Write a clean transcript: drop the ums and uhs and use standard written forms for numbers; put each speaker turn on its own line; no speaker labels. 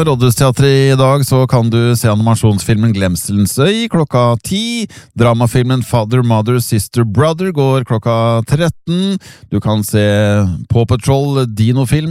Rådhusteatret i dag så kan du se animasjonsfilmen Glemselens øy klokka 10. Dramafilmen Father, Mother, Sister, Brother går klokka 13. Du kan se Paw Patrol, Dino-film